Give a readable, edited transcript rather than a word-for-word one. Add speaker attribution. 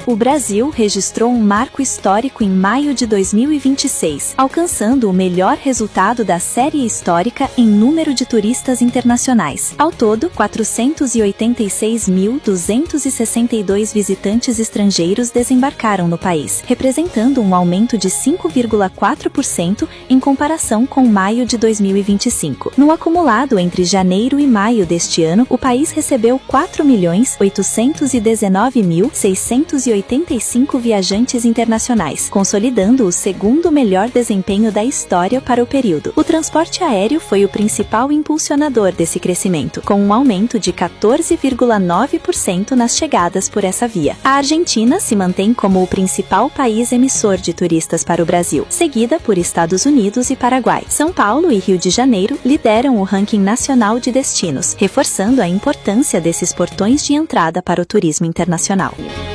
Speaker 1: O Brasil registrou um marco histórico em maio de 2026, alcançando o melhor resultado da série histórica em número de turistas internacionais. Ao todo, 486.262 visitantes estrangeiros desembarcaram no país, representando um aumento de 5,4% em comparação com maio de 2025. No acumulado entre janeiro e maio deste ano, o país recebeu 4.819.685 viajantes internacionais, consolidando o segundo melhor desempenho da história para o período. O transporte aéreo foi o principal impulsionador desse crescimento, com um aumento de 14,9% nas chegadas por essa via. A Argentina se mantém como o principal país emissor de turistas para o Brasil, seguida por Estados Unidos e Paraguai. São Paulo e Rio de Janeiro lideram o ranking nacional de destinos, reforçando a importância desses portões de entrada para o turismo internacional.